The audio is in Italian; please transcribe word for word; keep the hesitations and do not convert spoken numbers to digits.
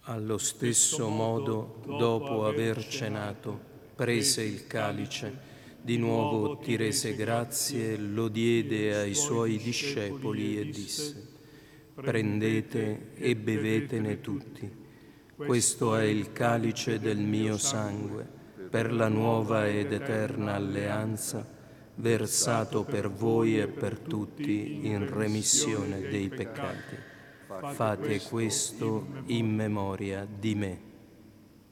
Allo stesso modo, dopo aver cenato, prese il calice, di nuovo ti rese grazie, lo diede ai suoi discepoli e disse: prendete e bevetene tutti. Questo è il calice del mio sangue, per la nuova ed eterna alleanza, versato per voi e per tutti in remissione dei peccati. Fate questo in memoria di me.